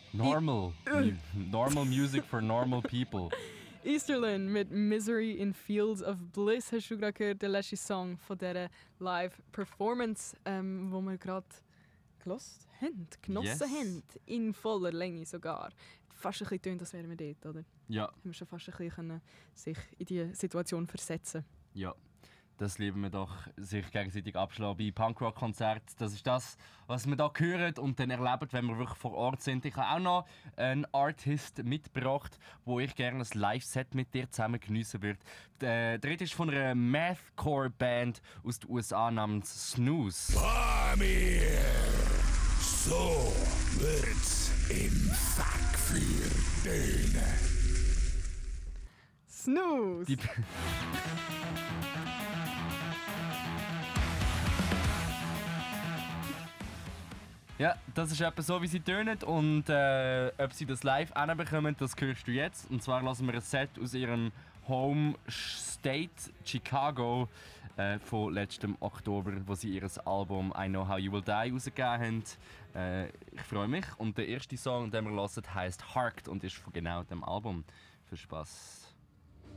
Normal music for normal people. Easterlin mit Misery in Fields of Bliss hast du gerade gehört, der letzte Song von dieser Live-Performance, wo wir gerade genossen haben, in voller Länge sogar. Fast ein bisschen tönt, als wären wir dort, oder? Ja. Haben wir schon fast ein bisschen sich in diese Situation versetzen. Ja. Das lieben wir doch, sich gegenseitig abschlagen bei Punkrock-Konzerten. Das ist das, was wir hier hören und dann erleben, wenn wir wirklich vor Ort sind. Ich habe auch noch einen Artist mitgebracht, wo ich gerne ein Live-Set mit dir zusammen geniessen würde. Der dritte ist von einer Mathcore-Band aus den USA namens Snooze. Pamir! So wird's im Fackfeuer tönen. Snooze! Ja, das ist etwa so, wie sie tönen und ob sie das live hinbekommen, das hörst du jetzt. Und zwar lassen wir ein Set aus ihrem Home State Chicago von letztem Oktober, wo sie ihr Album I Know How You Will Die rausgegeben haben. Ich freue mich und der erste Song, den wir hören, heisst Harked und ist von genau dem Album. Viel Spaß.